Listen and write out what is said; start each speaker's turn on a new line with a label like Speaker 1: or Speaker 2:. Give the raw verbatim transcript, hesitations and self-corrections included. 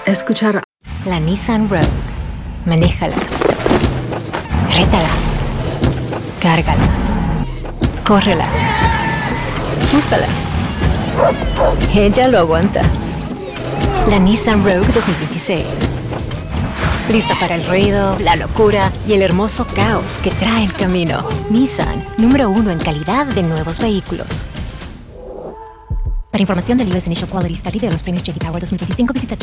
Speaker 1: escuchar
Speaker 2: La Nissan Rogue. Manéjala. Rétala. Cárgala. Córrela. Úsala. Ella lo aguanta. La Nissan Rogue dos mil veintiséis. Lista para el ruido, la locura y el hermoso caos que trae el camino. Nissan, número uno en calidad de nuevos vehículos. Para información del U S Initial Quality Study de los premios J D Power dos mil veinticinco, visita